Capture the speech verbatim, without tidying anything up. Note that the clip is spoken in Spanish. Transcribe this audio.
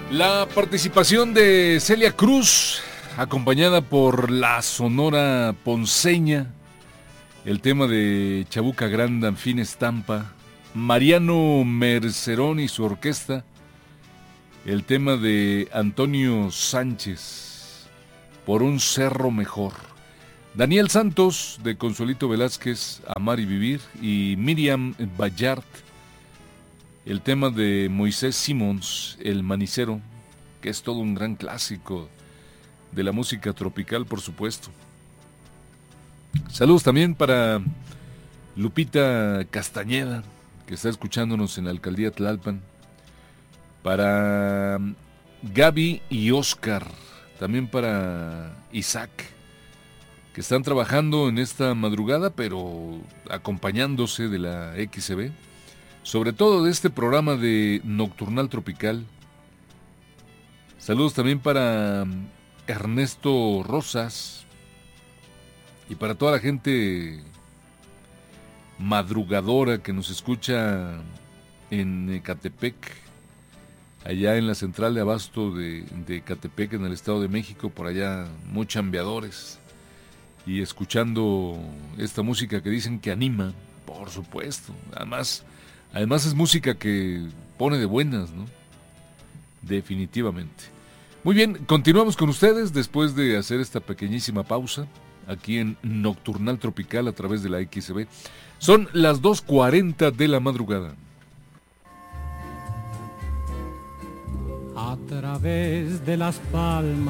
La participación de Celia Cruz, acompañada por la Sonora Ponceña, el tema de Chabuca Granda, en fin, estampa, Mariano Mercerón y su orquesta, el tema de Antonio Sánchez, Por un cerro mejor, Daniel Santos de Consuelito Velázquez, Amar y Vivir, y Miriam Bayard, el tema de Moisés Simons, El Manicero, que es todo un gran clásico de la música tropical, por supuesto. Saludos también para Lupita Castañeda, que está escuchándonos en la Alcaldía Tlalpan. Para Gaby y Oscar, también para Isaac, que están trabajando en esta madrugada, pero acompañándose de la X C B. Sobre todo de este programa de Nocturnal Tropical. Saludos también para Ernesto Rosas y para toda la gente madrugadora que nos escucha en Ecatepec, allá en la central de abasto de, de Ecatepec, en el Estado de México, por allá muy chambeadores, y escuchando esta música que dicen que anima, por supuesto. Además... Además es música que pone de buenas, ¿no? Definitivamente. Muy bien, continuamos con ustedes después de hacer esta pequeñísima pausa aquí en Nocturnal Tropical a través de la X C B. Son las dos cuarenta de la madrugada. A través de las palmas